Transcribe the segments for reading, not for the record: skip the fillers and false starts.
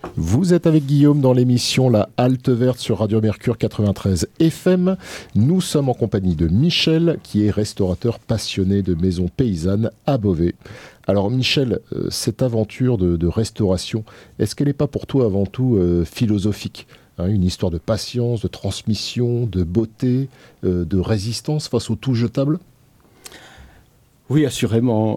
Vous êtes avec Guillaume dans l'émission La Halte Verte sur Radio Mercure 93 FM. Nous sommes en compagnie de Michel, qui est restaurateur passionné de maisons paysannes à Beauvais. Alors Michel, cette aventure de restauration, est-ce qu'elle n'est pas pour toi avant tout philosophique ? Une histoire de patience, de transmission, de beauté, de résistance face au tout jetable ? Oui, assurément.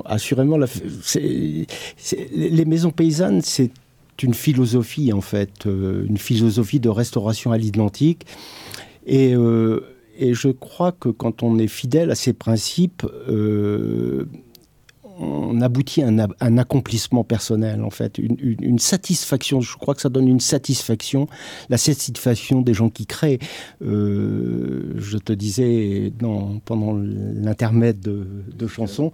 Les maisons paysannes, c'est une philosophie en fait, une philosophie de restauration à l'identique. Et je crois que quand on est fidèle à ces principes, on aboutit à un accomplissement personnel, en fait, une satisfaction. Je crois que ça donne une satisfaction, la satisfaction des gens qui créent. Je te disais pendant l'intermède de chansons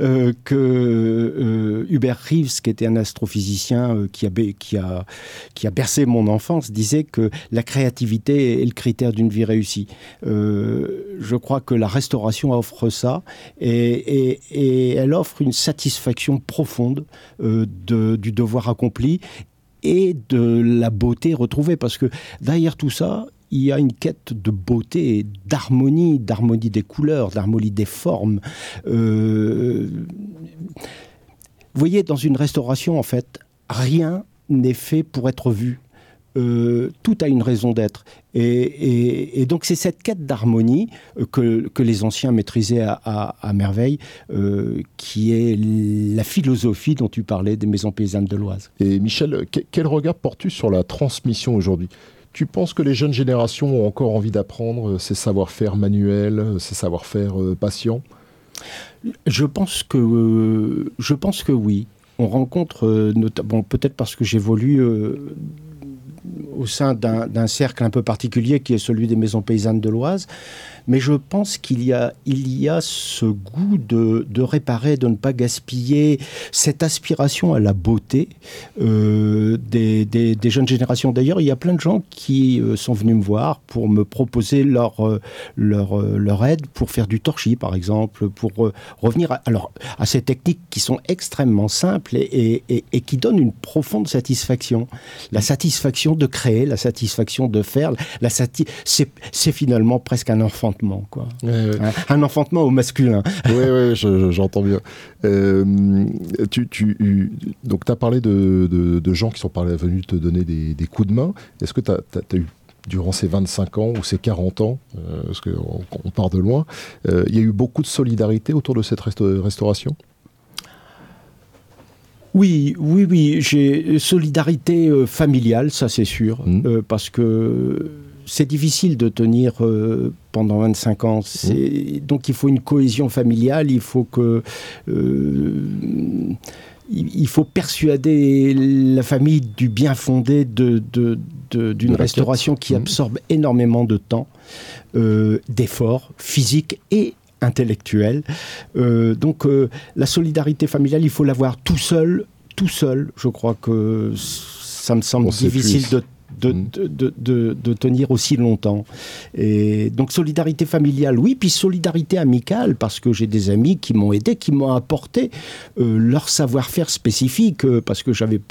que Hubert Reeves, qui était un astrophysicien qui a bercé mon enfance, disait que la créativité est le critère d'une vie réussie. Je crois que la restauration offre ça, et elle offre une satisfaction profonde du devoir accompli et de la beauté retrouvée, parce que derrière tout ça, il y a une quête de beauté, d'harmonie des couleurs, d'harmonie des formes. Vous voyez, dans une restauration, en fait, rien n'est fait pour être vu. Tout a une raison d'être. Et donc c'est cette quête d'harmonie que les anciens maîtrisaient à merveille, qui est la philosophie dont tu parlais des maisons paysannes de l'Oise. Et Michel, quel regard portes-tu sur la transmission aujourd'hui ? Tu penses que les jeunes générations ont encore envie d'apprendre ces savoir-faire manuels, ces savoir-faire patients ? Je pense que oui. On rencontre, notamment, peut-être parce que j'évolue au sein d'un cercle un peu particulier qui est celui des maisons paysannes de l'Oise, mais je pense qu'il y a ce goût de réparer, de ne pas gaspiller, cette aspiration à la beauté des jeunes générations. D'ailleurs, il y a plein de gens qui sont venus me voir pour me proposer leur aide pour faire du torchis, par exemple, pour revenir à ces techniques qui sont extrêmement simples et qui donnent une profonde satisfaction. La satisfaction de créer, la satisfaction de faire, c'est finalement presque un enfantement, quoi. Un enfantement au masculin. Oui, j'entends bien. Donc, tu as parlé de gens qui sont venus te donner des coups de main. Est-ce que tu as eu, durant ces 25 ans ou ces 40 ans, parce qu'on part de loin, il y a eu beaucoup de solidarité autour de cette restauration ? Oui, j'ai solidarité familiale, ça c'est sûr, parce que c'est difficile de tenir pendant 25 ans. Donc il faut une cohésion familiale, il faut persuader la famille du bien fondé d'une restauration qui absorbe énormément de temps, d'efforts physiques et intellectuel. Donc la solidarité familiale, il faut l'avoir tout seul, je crois que ça me semble difficile de tenir aussi longtemps. Et donc solidarité familiale, oui, puis solidarité amicale, parce que j'ai des amis qui m'ont aidé, qui m'ont apporté leur savoir-faire spécifique, parce que j'avais